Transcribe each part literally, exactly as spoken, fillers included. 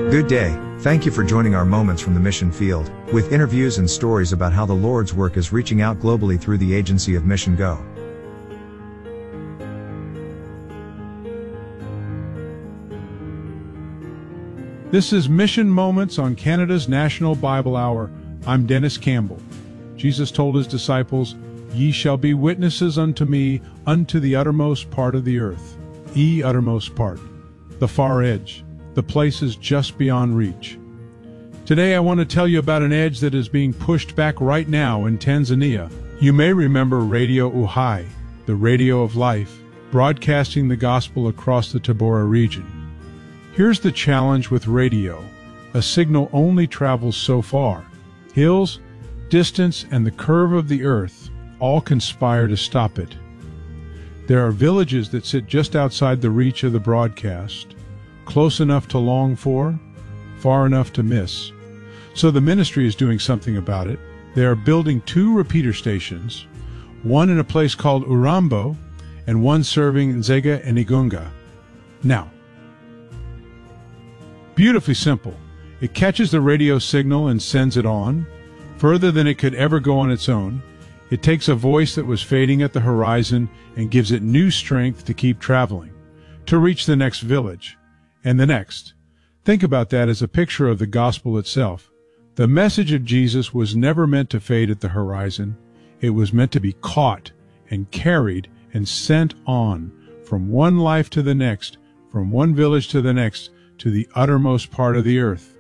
Good day, thank you for joining our Moments from the Mission Field, with interviews and stories about how the Lord's work is reaching out globally through the agency of Mission Go. This is Mission Moments on Canada's National Bible Hour. I'm Dennis Campbell. Jesus told his disciples, "Ye shall be witnesses unto me unto the uttermost part of the earth." E uttermost part, the far edge, the places just beyond reach. Today I want to tell you about an edge that is being pushed back right now in Tanzania. You may remember Radio Uhai, the radio of life, broadcasting the gospel across the Tabora region. Here's the challenge with radio. A signal only travels so far. Hills, distance, and the curve of the earth all conspire to stop it. There are villages that sit just outside the reach of the broadcast, close enough to long for, far enough to miss. So the ministry is doing something about it. They are building two repeater stations, one in a place called Urambo and one serving Nzega and Igunga. Now, beautifully simple. It catches the radio signal and sends it on, further than it could ever go on its own. It takes a voice that was fading at the horizon and gives it new strength to keep traveling, to reach the next village, and the next. Think about that as a picture of the gospel itself. The message of Jesus was never meant to fade at the horizon. It was meant to be caught and carried and sent on from one life to the next, from one village to the next, to the uttermost part of the earth,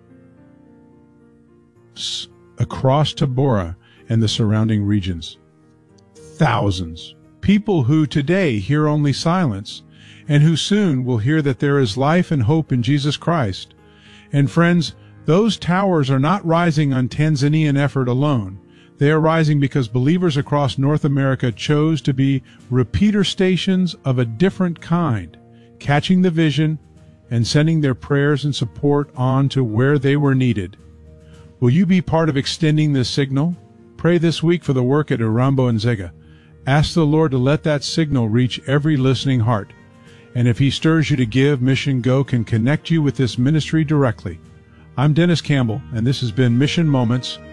across Tabora and the surrounding regions. Thousands. People who today hear only silence, and who soon will hear that there is life and hope in Jesus Christ. And friends, those towers are not rising on Tanzanian effort alone. They are rising because believers across North America chose to be repeater stations of a different kind, catching the vision and sending their prayers and support on to where they were needed. Will you be part of extending this signal? Pray this week for the work at Urambo and Nzega. Ask the Lord to let that signal reach every listening heart. And if he stirs you to give, Mission Go can connect you with this ministry directly. I'm Dennis Campbell, and this has been Mission Moments